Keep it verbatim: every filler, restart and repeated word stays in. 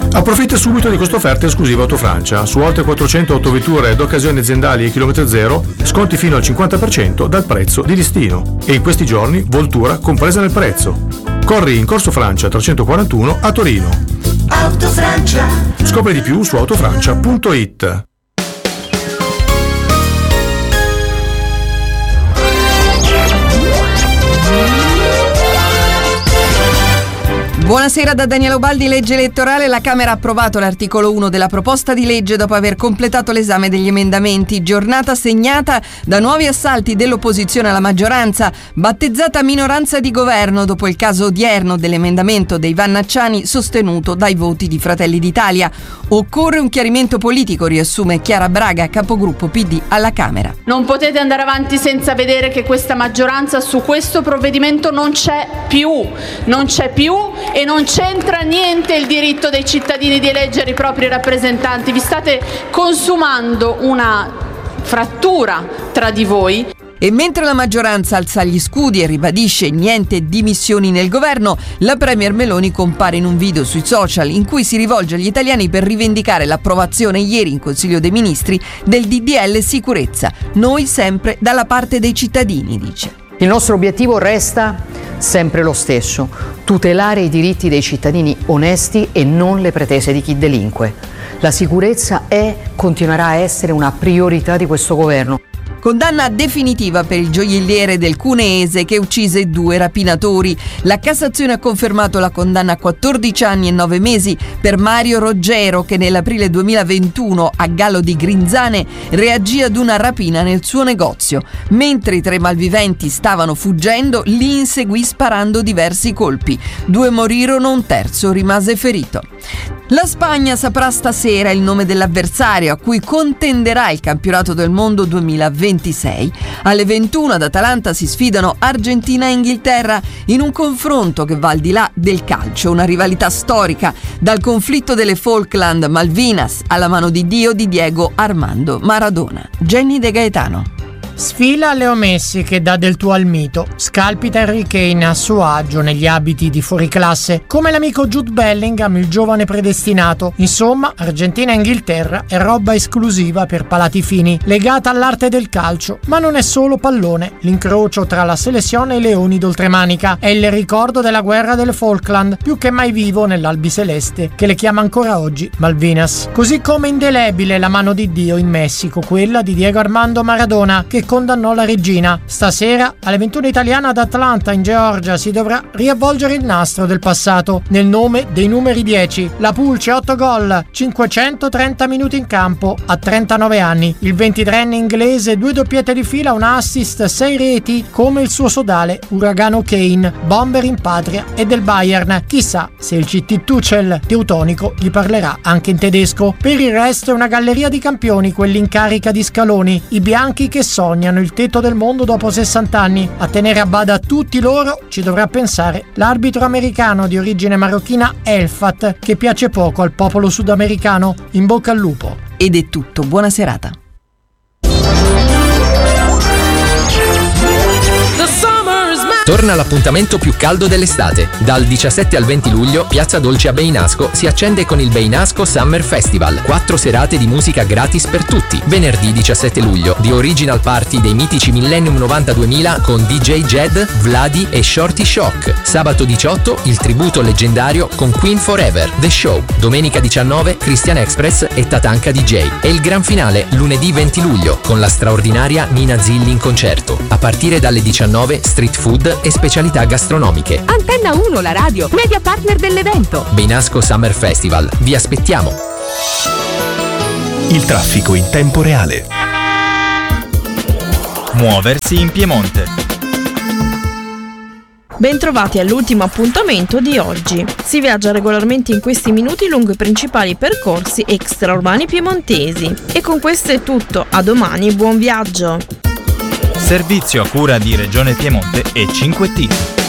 Approfitta subito di questa offerta esclusiva Autofrancia. Su oltre quattrocento autovetture d'occasione aziendali e chilometro zero, sconti fino al cinquanta per cento dal prezzo di listino. E in questi giorni Voltura compresa nel prezzo. Corri in Corso Francia trecentoquarantuno a Torino. Autofrancia. Scopri di più su autofrancia punto it. Buonasera da Daniela Ubaldi, legge elettorale. La Camera ha approvato l'articolo uno della proposta di legge dopo aver completato l'esame degli emendamenti. Giornata segnata da nuovi assalti dell'opposizione alla maggioranza, battezzata minoranza di governo dopo il caso odierno dell'emendamento dei Vannacciani sostenuto dai voti di Fratelli d'Italia. Occorre un chiarimento politico, riassume Chiara Braga, capogruppo P D alla Camera. Non potete andare avanti senza vedere che questa maggioranza su questo provvedimento non c'è più, non c'è più e non c'entra niente il diritto dei cittadini di eleggere i propri rappresentanti. Vi state consumando una frattura tra di voi. E mentre la maggioranza alza gli scudi e ribadisce niente dimissioni nel governo, la Premier Meloni compare in un video sui social in cui si rivolge agli italiani per rivendicare l'approvazione ieri in Consiglio dei Ministri del D D L sicurezza. Noi sempre dalla parte dei cittadini, dice. Il nostro obiettivo resta sempre lo stesso: tutelare i diritti dei cittadini onesti e non le pretese di chi delinque. La sicurezza è, continuerà a essere una priorità di questo governo. Condanna definitiva per il gioielliere del Cuneese che uccise due rapinatori. La Cassazione ha confermato la condanna a quattordici anni e nove mesi per Mario Roggero, che nell'aprile duemilaventuno a Gallo di Grinzane reagì ad una rapina nel suo negozio. Mentre i tre malviventi stavano fuggendo, li inseguì sparando diversi colpi. Due morirono, un terzo rimase ferito. La Spagna saprà stasera il nome dell'avversario a cui contenderà il campionato del mondo duemilaventisei. Alle ventuno ad Atalanta si sfidano Argentina e Inghilterra in un confronto che va al di là del calcio, una rivalità storica, dal conflitto delle Falkland Malvinas alla mano di Dio di Diego Armando Maradona. Jenny De Gaetano. Sfila Leo Messi che dà del tuo al mito, scalpita Harry Kane a suo agio negli abiti di fuoriclasse, come l'amico Jude Bellingham, il giovane predestinato. Insomma, Argentina e Inghilterra è roba esclusiva per palati fini, legata all'arte del calcio, ma non è solo pallone. L'incrocio tra la selezione e i leoni d'oltremanica è il ricordo della guerra delle Falkland, più che mai vivo nell'albiceleste, che le chiama ancora oggi Malvinas. Così come indelebile la mano di Dio in Messico, quella di Diego Armando Maradona, che condannò la regina. Stasera alle ventuno italiana ad Atlanta in Georgia si dovrà riavvolgere il nastro del passato nel nome dei numeri dieci. La Pulce otto gol, cinquecentotrenta minuti in campo a trentanove anni. Il ventitreenne inglese due doppiette di fila, un assist, sei reti, come il suo sodale Uragano Kane, bomber in patria e del Bayern. Chissà se il C T Tuchel teutonico gli parlerà anche in tedesco. Per il resto è una galleria di campioni quelli in carica di scaloni, i bianchi che sognano il tetto del mondo dopo sessanta anni. A tenere a bada tutti loro ci dovrà pensare l'arbitro americano di origine marocchina Elfat, che piace poco al popolo sudamericano. In bocca al lupo. Ed è tutto, buona serata. Torna l'appuntamento più caldo dell'estate. Dal diciassette al venti luglio, Piazza Dolce a Beinasco si accende con il Beinasco Summer Festival. Quattro serate di musica gratis per tutti. Venerdì diciassette luglio, The Original Party dei mitici Millennium novanta duemila con D J Jed, Vladi e Shorty Shock. Sabato diciotto, il tributo leggendario con Queen Forever, The Show. Domenica diciannove, Christian Express e Tatanka D J. E il gran finale lunedì venti luglio con la straordinaria Nina Zilli in concerto. A partire dalle diciannove, street food e specialità gastronomiche. Antenna uno, la radio, media partner dell'evento. Beinasco Summer Festival. Vi aspettiamo. Il traffico in tempo reale. Muoversi in Piemonte. Bentrovati all'ultimo appuntamento di oggi. Si viaggia regolarmente in questi minuti lungo i principali percorsi extraurbani piemontesi. E con questo è tutto. A domani, buon viaggio. Servizio a cura di Regione Piemonte e cinque T.